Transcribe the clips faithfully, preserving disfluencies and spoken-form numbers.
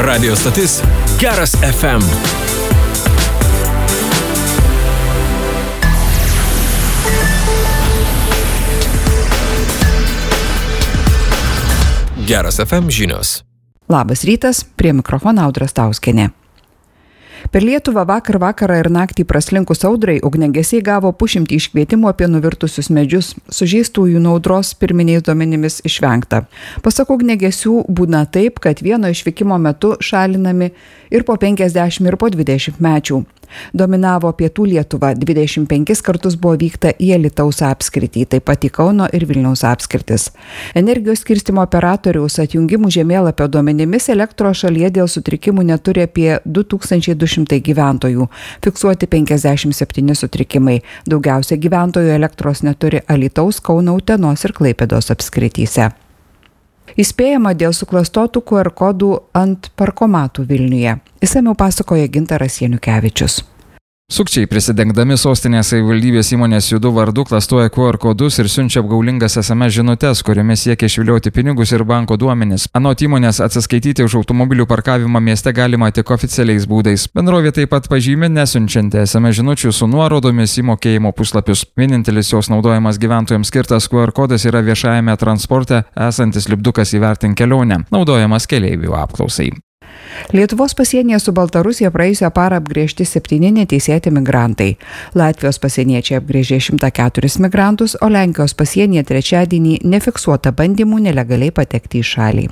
Radio stotis Geras F M. Geras F M žinios. Labas rytas, prie mikrofono Audra Stauskienė. Per Lietuvą vakar vakarą ir naktį praslinkus audrai ugniagesiai gavo pusšimtį iškvietimų apie nuvirtusius medžius, sužeistųjų nuo audros pirminiais duomenimis išvengta. Pasak ugniagesių būna taip, kad vieno išvykimo metu šalinami ir po penkiasdešimt ir po dvidešimt mečių. Dominavo pietų Lietuva, dvidešimt penkis kartus buvo vykta į Alytaus apskritį, taip pat į Kauno ir Vilniaus apskritis. Energijos skirstymo operatoriaus atjungimų žemėlapio duomenimis elektros šalyje dėl sutrikimų neturi apie du tūkstančiai du šimtai gyventojų, fiksuoti penkiasdešimt septyni sutrikimai. Daugiausia gyventojų elektros neturi Alytaus, Kauno, Utenos ir Klaipėdos apskrityse. Įspėjama dėl suklastotų Q R kodų ant parkomatų Vilniuje. Išsamiau pasakoja Gintaras Janukevičius. Sukčiai prisidengdami sostinės savivaldybės įmonės Judu vardu klastoja Q R kodus ir siunčia apgaulingas S M S žinutes, kuriomis siekia išvilioti pinigus ir banko duomenis. Anot įmonės atsiskaityti už automobilių parkavimą mieste galima tik oficialiais būdais. Bendrovė taip pat pažymi nesiunčianti S M S žinučių su nuorodomis į mokėjimo puslapius. Vienintelis jos naudojamas gyventojams skirtas Q R kodas yra viešajame transporte esantis lipdukas įvertink kelionę, naudojamas keleivių apklausai. Lietuvos pasienyje su Baltarusija praėjusią parą apgręžti septyni neteisėti migrantai. Latvijos pasieniečiai apgręžė šimtą keturis migrantus, o Lenkijos pasienyje trečiadienį nefiksuota bandymų nelegaliai patekti į šalį.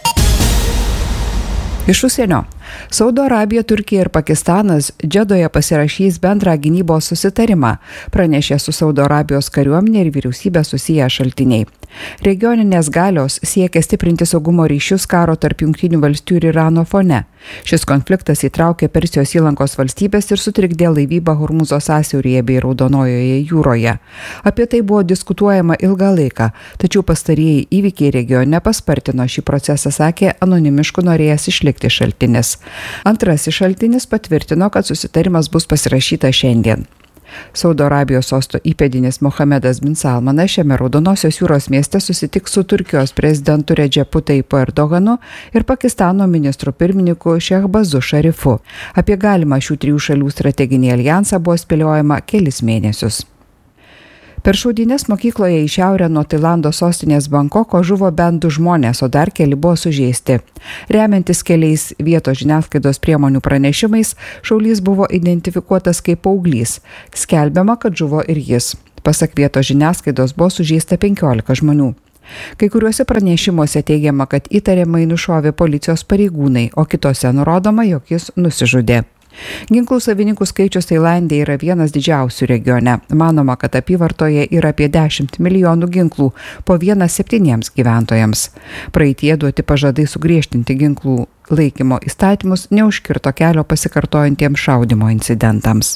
Iš užsienio. Saudo Arabija, Turkija ir Pakistanas Džedoje pasirašys bendrą gynybos susitarimą, pranešė su Saudo Arabijos kariuomenė ir vyriausybė susiję šaltiniai. Regioninės galios siekia stiprinti saugumo ryšius karo tarp Jungtinių valstijų ir Irano fone. Šis konfliktas įtraukė Persijos įlankos valstybės ir sutrikdė laivybą Hormūzo sąsiauryje bei Raudonojoje jūroje. Apie tai buvo diskutuojama ilgą laiką, tačiau pastarieji įvykiai regione paspartino šį procesą, sakė anonimišku norėjęs išlikti šaltinis. Antrasis šaltinis patvirtino, kad susitarimas bus pasirašytas šiandien. Saudo Arabijos sosto įpėdinis Mohamedas bin Salmanas šiame Raudonosios jūros mieste susitiks su Turkijos prezidentu Redžepu Tayyipu Erdoganu ir Pakistano ministru pirmininku Šehbazu Šarifu. Apie galimą šių trijų šalių strateginį aljansą buvo spėliojama kelis mėnesius. Per šaudynes mokykloje į šiaurę nuo Tailando sostinės Bankoko žuvo bent du žmonės, o dar keli buvo sužeisti. Remiantis keliais vietos žiniasklaidos priemonių pranešimais, šaulys buvo identifikuotas kaip paauglys. Skelbiama, kad žuvo ir jis. Pasak vietos žiniasklaidos buvo sužeista penkiolika žmonių. Kai kuriuose pranešimuose teigiama, kad įtariamai nušovė policijos pareigūnai, o kitose nurodoma, jog jis nusižudė. Ginklų savininkų skaičius Tailande yra vienas didžiausių regione. Manoma, kad apyvartoje yra apie dešimt milijonų ginklų, po vieną septyniems gyventojams. Praeitie duoti pažadai sugriežtinti ginklų laikymo įstatymus neužkirto kelio pasikartojantiems šaudymo incidentams.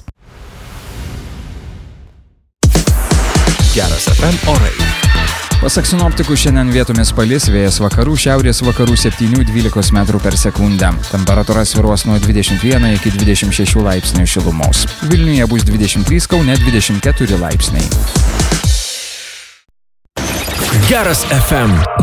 Geras F M orai. Pasak sinoptikų šiandien vietomis palis, vėjas vakarų, šiaurės vakarų septyni dvylika metrų per sekundę. Temperatūra svyruos nuo dvidešimt vieno iki dvidešimt šešių laipsnių šilumos. Vilniuje bus dvidešimt trys, Kaune dvidešimt keturi laipsniai. Geras F M.